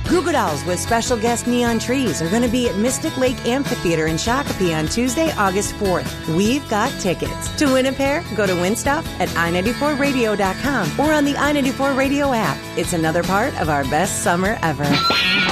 Goo Goo Dolls with special guest Neon Trees are going to be at Mystic Lake Amphitheater in Shakopee on Tuesday, August 4th. We've got tickets. To win a pair, go to WinStuff at i94radio.com or on the i94 Radio app. It's another part of our best summer ever.